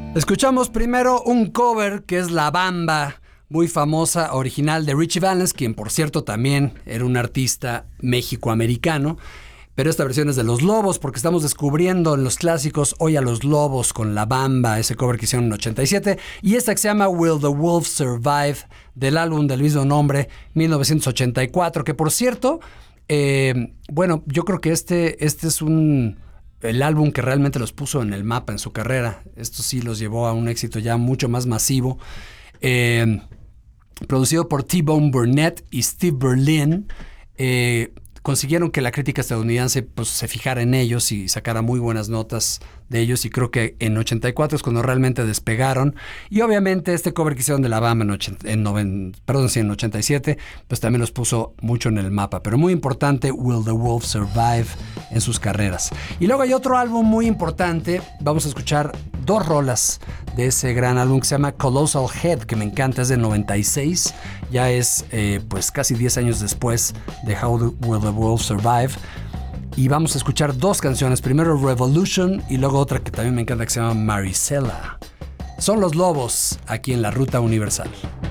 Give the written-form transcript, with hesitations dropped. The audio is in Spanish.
Escuchamos primero un cover que es La Bamba, muy famosa, original de Ritchie Valens, quien por cierto también era un artista mexicoamericano. Pero esta versión es de Los Lobos, porque estamos descubriendo en los clásicos hoy a Los Lobos con La Bamba, ese cover que hicieron en 87. Y esta que se llama Will the Wolf Survive, del álbum del mismo nombre, 1984, que por cierto, bueno, yo creo que este es el álbum que realmente los puso en el mapa en su carrera. Esto sí los llevó a un éxito ya mucho más masivo. Producido por T-Bone Burnett y Steve Berlin, consiguieron que la crítica estadounidense pues, se fijara en ellos y sacara muy buenas notas de ellos, y creo que en 84 es cuando realmente despegaron. Y obviamente este cover que hicieron de La Bamba en 87, pues también los puso mucho en el mapa. Pero muy importante, Will the Wolf Survive en sus carreras. Y luego hay otro álbum muy importante. Vamos a escuchar dos rolas de ese gran álbum que se llama Colossal Head, que me encanta, es del 96. Ya es pues casi 10 años después de How Will the Wolf Survive. Y vamos a escuchar dos canciones, primero Revolution y luego otra que también me encanta que se llama Maricela. Son Los Lobos aquí en la Ruta Universal.